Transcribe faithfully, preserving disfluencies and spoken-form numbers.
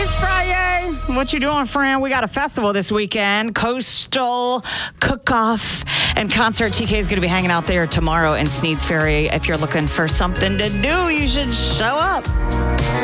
It's Friday. What you doing, friend? We got a festival this weekend, Coastal Cook-Off and Concert. T K is going to be hanging out there tomorrow in Sneads Ferry. If you're looking for something to do, you should show up.